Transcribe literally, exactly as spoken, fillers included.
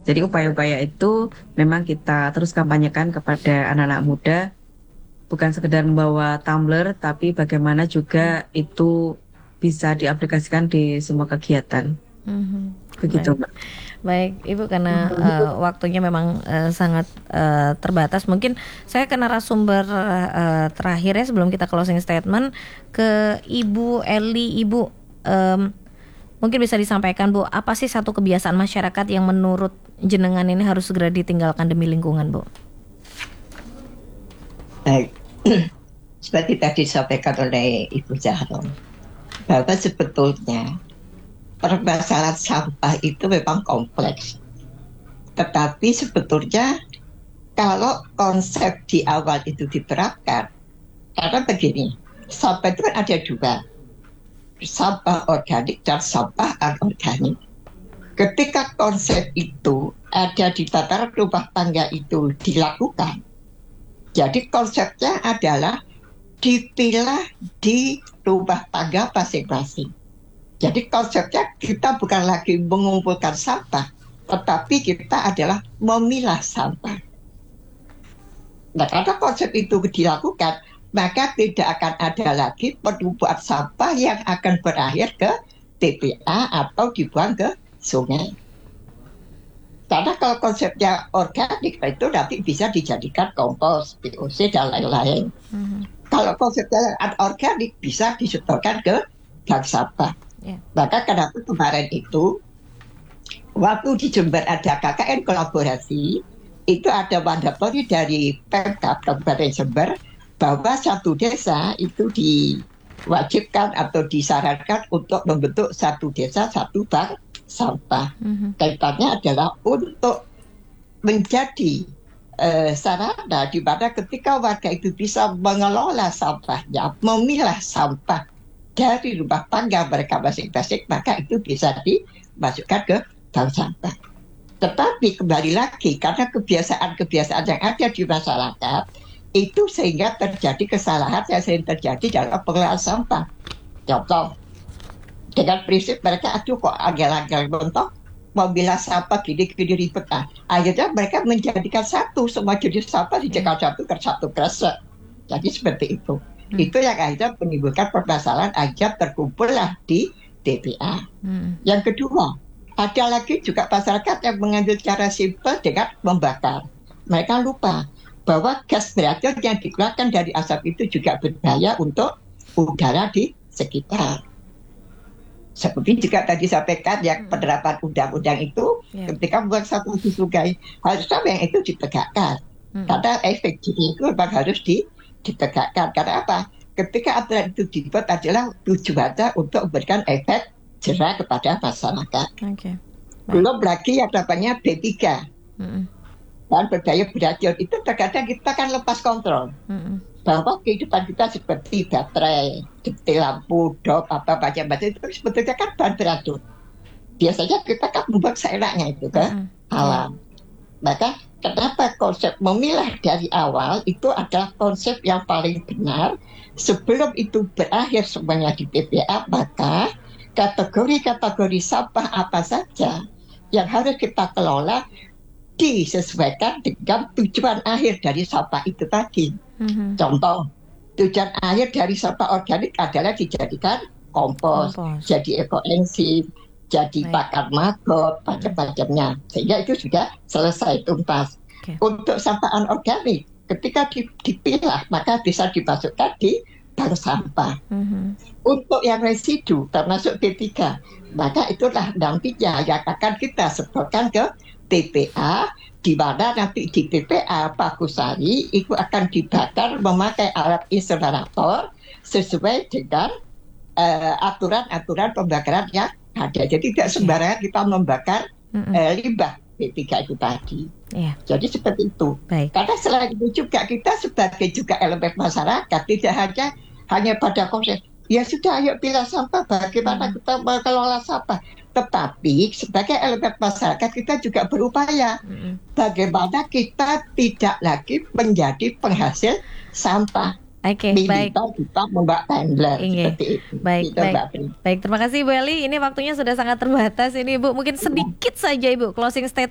Jadi upaya-upaya itu memang kita terus kampanyekan kepada anak-anak muda, bukan sekedar membawa tumbler, tapi bagaimana juga itu bisa diaplikasikan di semua kegiatan. Mhm. Begitu, Baik. Mbak. Baik, Ibu karena uh, waktunya memang uh, sangat uh, terbatas. Mungkin saya ke narasumber uh, terakhir ya sebelum kita closing statement ke Ibu Eli. Ibu, um, mungkin bisa disampaikan Bu, apa sih satu kebiasaan masyarakat yang menurut jenengan ini harus segera ditinggalkan demi lingkungan, Bu? Baik, seperti tadi disampaikan oleh Ibu Zahro, bahwa sebetulnya permasalahan sampah itu memang kompleks. Tetapi sebetulnya kalau konsep di awal itu diterapkan, karena begini, sampah itu kan ada dua, sampah organik dan sampah anorganik. Ketika konsep itu ada di tataran rumah tangga itu dilakukan, jadi konsepnya adalah dipilah di rumah tangga masing-masing. Jadi konsepnya kita bukan lagi mengumpulkan sampah, tetapi kita adalah memilah sampah. Nah, karena konsep itu dilakukan, maka tidak akan ada lagi penumpukan sampah yang akan berakhir ke T P A atau dibuang ke sungai. Karena kalau konsepnya organik, itu nanti bisa dijadikan kompos, V O C, dan lain-lain. Mm-hmm. Kalau konsepnya organik, bisa disetorkan ke bank sampah. Yeah. Maka kenapa kemarin itu waktu di Jember ada K K N kolaborasi, itu ada mandatori dari Pemkab Kabupaten Jember bahwa satu desa itu diwajibkan atau disarankan untuk membentuk satu desa satu bank sampah. Mm-hmm. Kaitannya adalah untuk menjadi uh, sarana di mana ketika warga itu bisa mengelola sampahnya, memilah sampah dari rumah tangga mereka masing-masing, maka itu bisa dimasukkan ke bank sampah. Tetapi kembali lagi, karena kebiasaan-kebiasaan yang ada di masyarakat, itu sehingga terjadi kesalahan yang sering terjadi dalam pengelolaan sampah. Contoh, dengan prinsip mereka, aduh kok agak-agak mentok, memilah sampah gini-gini ribet. Nah, akhirnya mereka menjadikan satu, semua jenis sampah dijadikan satu ke satu kresek. Jadi seperti itu. Hmm. Itu yang akhirnya menimbulkan permasalahan agar terkumpullah di T P A. Hmm. Yang kedua, ada lagi juga masyarakat yang mengambil cara simpel dengan membakar. Mereka lupa bahwa gas beracun yang dikeluarkan dari asap itu juga berbahaya untuk udara di sekitar. Seperti juga tadi sampaikan yang penerapan undang-undang itu, yeah. ketika membuang sampah di sungai, harusnya yang itu ditegakkan. Hmm. Karena efek itu memang harus di ditegakkan. Karena apa? Ketika aturan itu dibuat adalah tujuannya untuk memberikan efek jerah kepada masyarakat. Okay. Belum lagi yang namanya B tiga. Mm-hmm. Dan berbahaya beracun itu terkadang kita kan lepas kontrol. Mm-hmm. Bahwa kehidupan kita seperti baterai, detil lampu, dop, apa macam-macam itu sebetulnya kan bahan beracun. Biasanya kita kan membuat seenaknya itu ke mm-hmm. alam. Maka kenapa konsep memilah dari awal itu adalah konsep yang paling benar. Sebelum itu berakhir semuanya di T P A, maka kategori-kategori sampah apa saja yang harus kita kelola disesuaikan dengan tujuan akhir dari sampah itu tadi. Mm-hmm. Contoh, tujuan akhir dari sampah organik adalah dijadikan kompos, kompos. jadi ekoenzim, jadi pakan maggot, macam-macamnya. Sehingga itu sudah selesai tuntas. Okay. Untuk sampah anorganik, ketika dipilah, maka bisa dimasukkan di bank sampah. Mm-hmm. Untuk yang residu, termasuk B tiga, maka itulah nantinya yang akan kita setorkan ke T P A, di mana nanti di T P A Pakusari itu akan dibakar memakai alat insinerator sesuai dengan uh, aturan-aturan pembakaran yang ada. Jadi tidak sembarangan kita membakar mm-hmm. uh, limbah B tiga itu tadi. Yeah. Jadi seperti itu. Baik. Karena selain itu juga kita sebagai juga elemen masyarakat tidak hanya hanya pada konsep ya sudah ayo pilih sampah bagaimana mm-hmm. kita mengelola sampah, tetapi sebagai elemen masyarakat kita juga berupaya mm-hmm. bagaimana kita tidak lagi menjadi penghasil sampah. Oke, okay, baik. Kita membak tumbler seperti itu. Baik, gitu, baik. Baik, terima kasih Ibu Eli. Ini waktunya sudah sangat terbatas ini Ibu. Mungkin sedikit saja Ibu closing statement